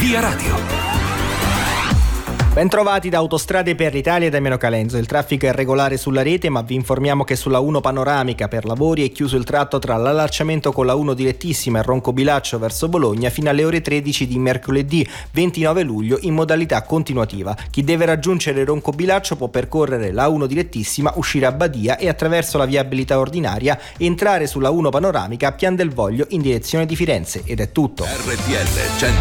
Via Radio. Bentrovati da Autostrade per l'Italia e da Damiano Calenzo. Il traffico è regolare sulla rete, ma vi informiamo che sulla 1 panoramica per lavori è chiuso il tratto tra l'allacciamento con la 1 direttissima e Roncobilaccio verso Bologna fino alle ore 13 di mercoledì 29 luglio in modalità continuativa. Chi deve raggiungere Roncobilaccio può percorrere la 1 direttissima, uscire a Badia e attraverso la viabilità ordinaria entrare sulla 1 panoramica a Pian del Voglio in direzione di Firenze. Ed è tutto. RTL 102.5